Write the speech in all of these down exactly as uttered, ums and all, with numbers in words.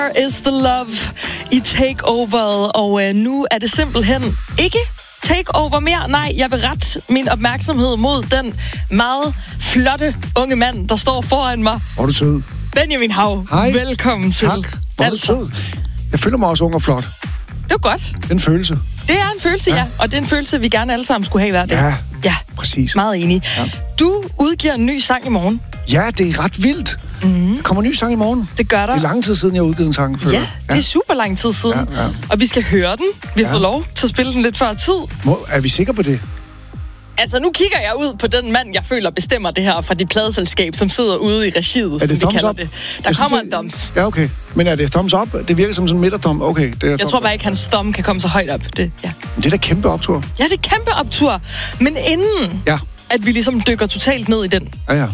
Is the love i Takeover, og øh, nu er det simpelthen ikke Takeover mere. Nej, jeg vil rette min opmærksomhed mod den meget flotte unge mand, der står foran mig. Hvor er du sød. Benjamin Hav, Hej. velkommen til. Tak. Hvor er du sød. Jeg føler mig også ung og flot. Det er godt. Det er en følelse. Det er en følelse, ja. ja. Og det er en følelse, vi gerne alle sammen skulle have hver dag. Ja, ja. præcis. Meget enig. Ja. Du udgiver en ny sang i morgen. Ja, det er ret vildt. Mm. Der kommer en ny sang i morgen. Det gør der. Det er lang tid siden, jeg har udgivet en sang før. Ja, det er super lang tid siden. Ja, ja. Og vi skal høre den. Vi har ja. fået lov til at spille den lidt før tid. Må, er vi sikre på det? Altså, nu kigger jeg ud på den mand, jeg føler bestemmer det her fra dit pladeselskab, som sidder ude i regiet, som vi kalder up? det. Der jeg kommer synes, en thumbs. Ja, okay. Men er det thumbs up? Det virker som sådan en midterthumb. Okay, det er jeg tror bare ikke, hans thumb kan komme så højt op. Det, ja. Men det er da kæmpe optur. Ja, det er kæmpe optur. Men inden, ja. at vi ligesom dykker totalt ned i den, ja, ja.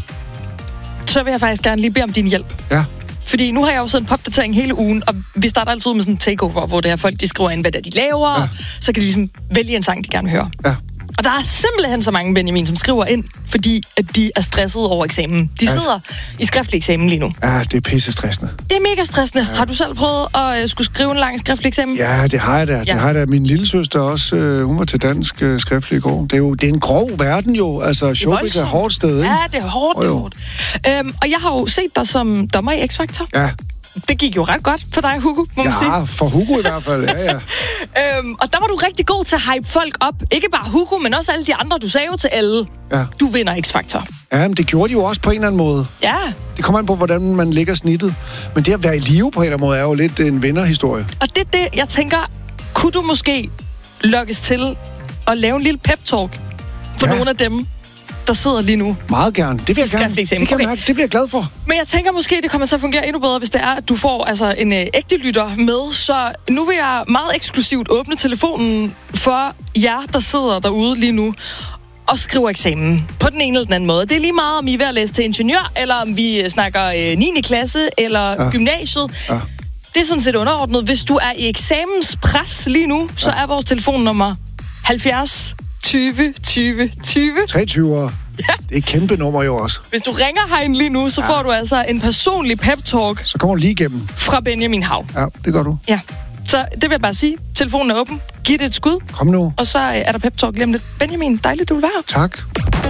så vil jeg faktisk gerne lige bede om din hjælp. Ja. Fordi nu har jeg jo sådan en popdatering hele ugen, og vi starter altid med sådan en takeover, hvor det her folk, de skriver ind, hvad det er, de laver, ja. Så kan de ligesom vælge en sang, de gerne vil høre. Ja. Og der er simpelthen så mange, Benjamin, som skriver ind, fordi at de er stresset over eksamen. De sidder ja. i skriftlig eksamen lige nu. Ja, det er pisse stressende. Det er mega stressende. Ja. Har du selv prøvet at uh, skulle skrive en lang skriftlig eksamen? Ja, det har jeg da. Ja. Det har jeg da. Min lillesøster også, øh, hun var til dansk øh, skriftlig i går. Det er jo det er en grov verden jo. Altså, showbiz er hårdt sted, ikke? Ja, det er hårdt, det er hårdt. Øhm, og jeg har jo set dig som dommer i X-Factor. Ja. Det gik jo ret godt for dig, Hugo, må man sige. Ja, for Hugo i hvert fald, ja, ja. øhm, og der var du rigtig god til at hype folk op. Ikke bare Hugo, men også alle de andre. Du sagde jo til alle, ja. Du vinder X-Factor. Ja, men det gjorde de jo også på en eller anden måde. Ja. Det kommer an på, hvordan man lægger snittet. Men det at være i live på en eller anden måde, er jo lidt en vinderhistorie. Og det er det, jeg tænker, kunne du måske lokkes til at lave en lille pep-talk for ja. nogle af dem, der sidder lige nu? Meget gerne. Det vil jeg gerne. Det, kan okay. jeg mærke. Det bliver jeg glad for. Men jeg tænker måske, det kommer til at fungere endnu bedre, hvis det er, at du får altså, en øh, ægte lytter med. Så nu vil jeg meget eksklusivt åbne telefonen for jer, der sidder derude lige nu og skriver eksamen på den ene eller den anden måde. Det er lige meget, om I er ved at læse til ingeniør, eller om vi snakker øh, niende klasse eller ja. gymnasiet. Ja. Det er sådan set underordnet. Hvis du er i eksamenspres lige nu, så ja. er vores telefonnummer halvfjerds tyve tyve tyve. treogtyve. Ja. Det er et kæmpe nummer jo også. Hvis du ringer herind lige nu, så ja. får du altså en personlig pep-talk. Så kommer du lige igennem. Fra Benjamin Hav. Ja, det gør du. Ja. Så det vil jeg bare sige. Telefonen er åben. Giv det et skud. Kom nu. Og så er der pep-talk lige om lidt. Benjamin, dejligt, du vil være her. Tak.